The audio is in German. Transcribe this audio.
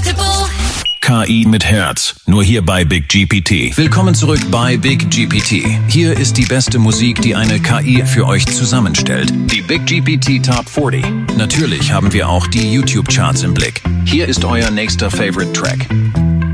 Quotable. KI mit Herz. Nur hier bei Big GPT. Willkommen zurück bei Big GPT. Hier ist die beste Musik, die eine KI für euch zusammenstellt. Die Big GPT Top 40. Natürlich haben wir auch die YouTube-Charts im Blick. Hier ist euer nächster Favorite Track.